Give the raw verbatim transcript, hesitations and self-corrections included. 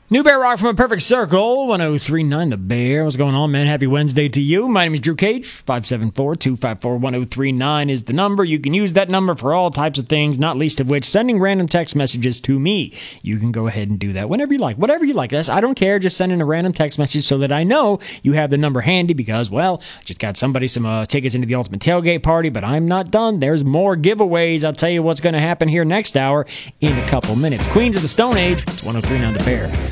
New Bear Rock from A Perfect Circle, one oh three point nine The Bear. What's going on, man? Happy Wednesday to you. My name is Drew Cage. five seven four, two five four, one oh three nine is the number. You can use that number for all types of things, not least of which sending random text messages to me. You can go ahead and do that whenever you like. Whatever you like. That's, I don't care. Just send in a random text message so that I know you have the number handy because, well, I just got somebody some uh, tickets into the Ultimate Tailgate Party, but I'm not done. There's more giveaways. I'll tell you what's going to happen here next hour in a couple minutes. Queens of the Stone Age. It's one oh three point nine The Bear.